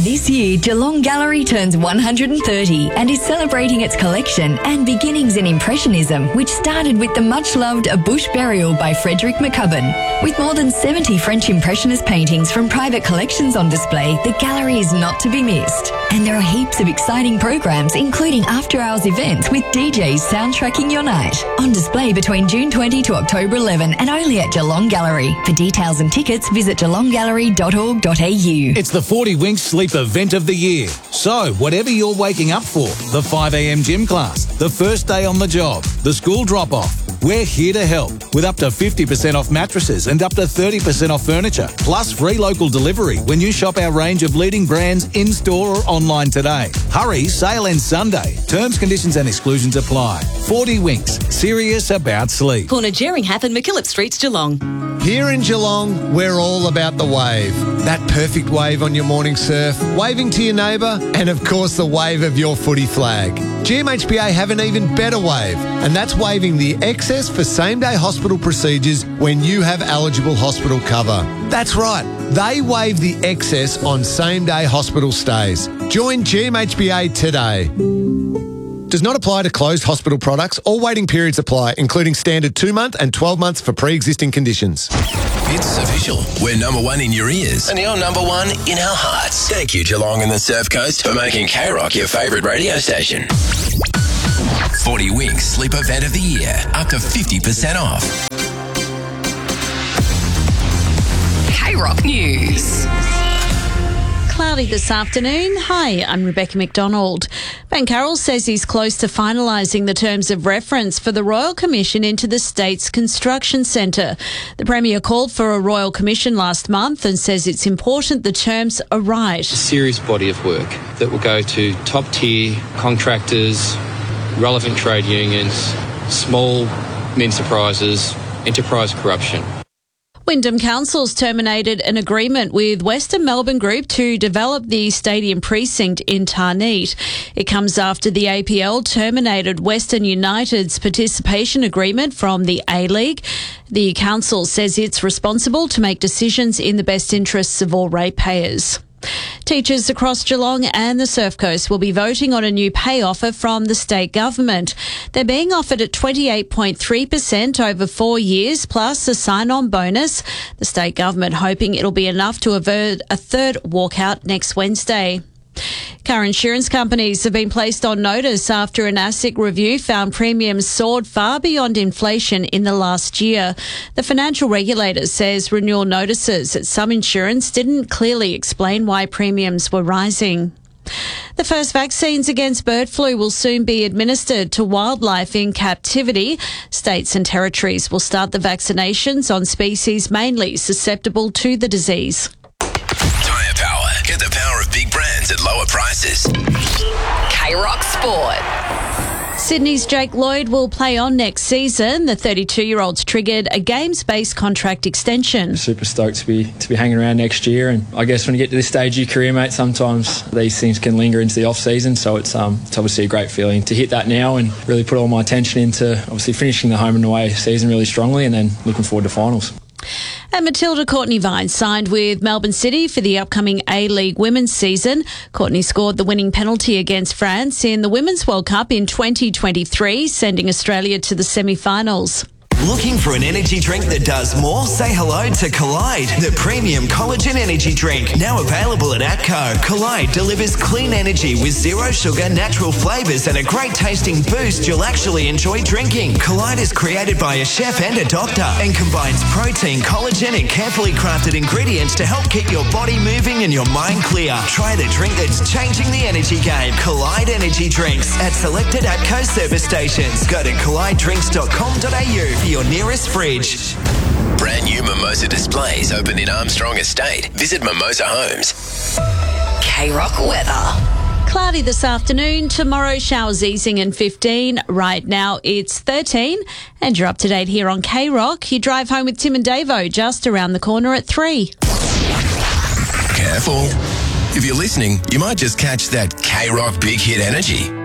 This year, Geelong Gallery turns 130 and is celebrating its collection and beginnings in Impressionism, which started with the much-loved A Bush Burial by Frederick McCubbin. With more than 70 French Impressionist paintings from private collections on display, the gallery is not to be missed. And there are heaps of exciting programs, including after-hours events with DJs soundtracking your night. On display between June 20 to October 11 and only at Geelong Gallery. For details and tickets, visit geelonggallery.org.au. It's the 40 Winks Sleep event of the year. So, whatever you're waking up for, the 5 a.m. gym class, the first day on the job, the school drop-off, we're here to help with up to 50% off mattresses and up to 30% off furniture, plus free local delivery when you shop our range of leading brands in-store or online today. Hurry, sale ends Sunday. Terms, conditions and exclusions apply. 40 Winks, serious about sleep. Corner Jerringhath and McKillop Streets, Geelong. Here in Geelong, we're all about the wave. That perfect wave on your morning surf, waving to your neighbour, and of course the wave of your footy flag. GMHBA have an even better wave, and that's waiving the excess for same-day hospital procedures when you have eligible hospital cover. That's right, they waive the excess on same-day hospital stays. Join GMHBA today. Does not apply to closed hospital products. All waiting periods apply, including standard 2-month and 12 months for pre-existing conditions. It's official. We're number one in your ears and you're number one in our hearts. Thank you, Geelong and the Surf Coast, for making K-Rock your favourite radio station. 40 Winks Sleep Event of the Year. Up to 50% off. K-Rock News. Cloudy this afternoon. Hi, I'm Rebecca McDonald. Ben Carroll says he's close to finalising the terms of reference for the Royal Commission into the state's construction centre. The Premier called for a Royal Commission last month and says it's important the terms are right. A serious body of work that will go to top-tier contractors, relevant trade unions, small enterprises, enterprise corruption. Wyndham Council's terminated an agreement with Western Melbourne Group to develop the stadium precinct in Tarneit. It comes after the APL terminated Western United's participation agreement from the A-League. The council says it's responsible to make decisions in the best interests of all ratepayers. Teachers across Geelong and the Surf Coast will be voting on a new pay offer from the state government. They're being offered at 28.3% over 4 years, plus a sign-on bonus. The state government hoping it'll be enough to avert a third walkout next Wednesday. Car insurance companies have been placed on notice after an ASIC review found premiums soared far beyond inflation in the last year. The financial regulator says renewal notices at some insurance didn't clearly explain why premiums were rising. The first vaccines against bird flu will soon be administered to wildlife in captivity. States and territories will start the vaccinations on species mainly susceptible to the disease. Tyre Power. Get the power of big brands at lower prices. K-Rock Sport. Sydney's Jake Lloyd will play on next season. The 32-year-old's triggered a games-based contract extension. Super stoked to be hanging around next year, and I guess when you get to this stage of your career, mate, sometimes these things can linger into the off-season, so it's obviously a great feeling to hit that now and really put all my attention into obviously finishing the home and away season really strongly and then looking forward to finals. And Matilda Courtney Vine signed with Melbourne City for the upcoming A-League women's season. Courtney scored the winning penalty against France in the Women's World Cup in 2023, sending Australia to the semi-finals. Looking for an energy drink that does more? Say hello to Collide, the premium collagen energy drink. Now available at ATCO. Collide delivers clean energy with zero sugar, natural flavours and a great tasting boost you'll actually enjoy drinking. Collide is created by a chef and a doctor and combines protein, collagen and carefully crafted ingredients to help keep your body moving and your mind clear. Try the drink that's changing the energy game. Collide Energy Drinks at selected ATCO service stations. Go to collidedrinks.com.au for your nearest fridge. Brand new Mimosa displays open in Armstrong Estate. Visit Mimosa Homes. K-Rock weather. Cloudy this afternoon. Tomorrow, showers easing and 15. Right now, it's 13. And you're up to date here on K-Rock. You drive home with Tim and Davo just around the corner at 3. Careful. If you're listening, you might just catch that K-Rock big hit energy.